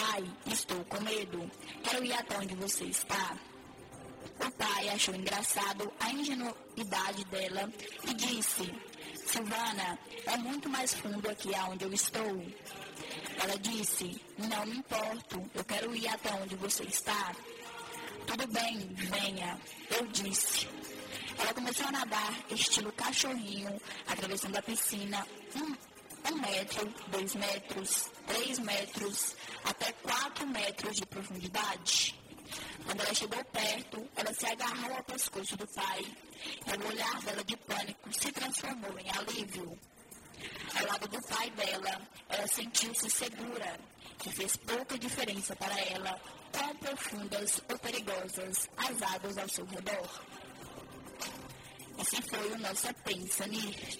Pai, estou com medo. Quero ir até onde você está. O pai achou engraçado a ingenuidade dela e disse: Silvana, é muito mais fundo aqui aonde eu estou. Ela disse: Não me importo, eu quero ir até onde você está. Tudo bem, venha, eu disse. Ela começou a nadar estilo cachorrinho, atravessando a piscina 1 metro, 2 metros, 3 metros, até 4 metros de profundidade. Quando ela chegou perto, ela se agarrou ao pescoço do pai e o olhar dela de pânico se transformou em alívio. Ao lado do pai dela, ela sentiu-se segura e fez pouca diferença para ela quão profundas ou perigosas as águas ao seu redor. Esse foi o nosso Pensa Nisso.